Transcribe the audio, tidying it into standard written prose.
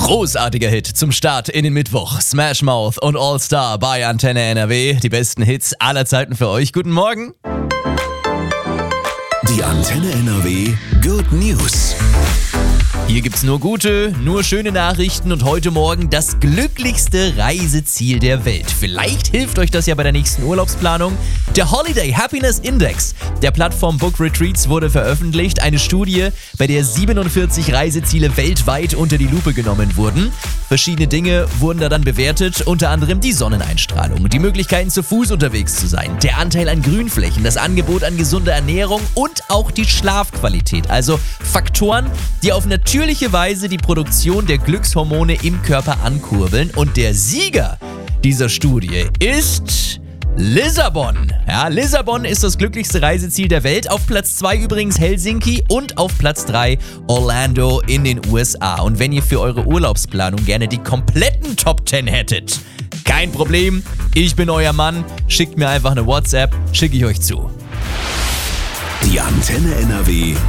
Großartiger Hit zum Start in den Mittwoch. Smash Mouth und All Star bei Antenne NRW. Die besten Hits aller Zeiten für euch. Guten Morgen. Die Antenne NRW Good News. Hier gibt's nur gute, nur schöne Nachrichten und heute Morgen das glücklichste Reiseziel der Welt. Vielleicht hilft euch das ja bei der nächsten Urlaubsplanung. Der Holiday Happiness Index der Plattform Book Retreats wurde veröffentlicht. Eine Studie, bei der 47 Reiseziele weltweit unter die Lupe genommen wurden. Verschiedene Dinge wurden da dann bewertet, unter anderem die Sonneneinstrahlung, die Möglichkeiten zu Fuß unterwegs zu sein, der Anteil an Grünflächen, das Angebot an gesunder Ernährung und auch die Schlafqualität. Also Faktoren, die auf natürliche Weise die Produktion der Glückshormone im Körper ankurbeln. Und der Sieger dieser Studie ist Lissabon. Ja, Lissabon ist das glücklichste Reiseziel der Welt. Auf Platz 2 übrigens Helsinki und auf Platz 3 Orlando in den USA. Und wenn ihr für eure Urlaubsplanung gerne die kompletten Top 10 hättet, kein Problem, ich bin euer Mann. Schickt mir einfach eine WhatsApp, schicke ich euch zu. Die Antenne NRW